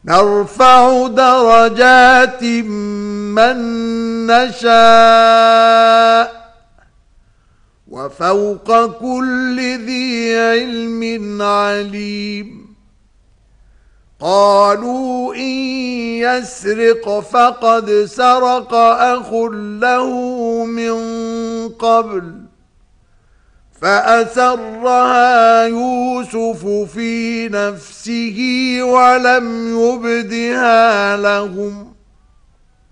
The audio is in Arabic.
نرفع درجات من نشاء وفوق كل ذي علم عليم. قالوا إن يسرق فقد سرق أخ له من قبل فأسرها يوسف في نفسه ولم يبدها لهم